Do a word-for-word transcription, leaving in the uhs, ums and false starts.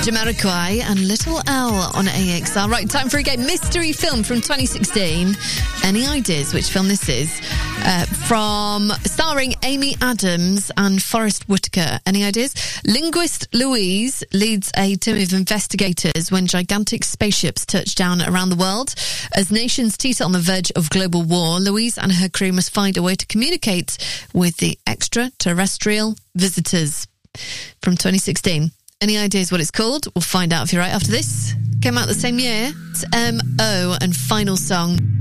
Jamiroquai and Little L on A X R. Right, time for a game. Mystery film from twenty sixteen. Any ideas which film this is? Uh, from starring Amy Adams and Forrest Whitaker. Any ideas? Linguist Louise leads a team of investigators when gigantic spaceships touch down around the world. As nations teeter on the verge of global war, Louise and her crew must find a way to communicate with the extraterrestrial visitors. From twenty sixteen. Any ideas what it's called? We'll find out if you're right after this. Came out the same year. It's M O and Final Song.